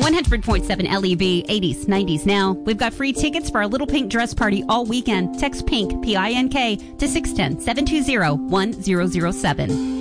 100.7 LEB, 80s, 90s now. We've got free tickets for our Little Pink dress party all weekend. Text PINK, PINK, to 610-720-1007.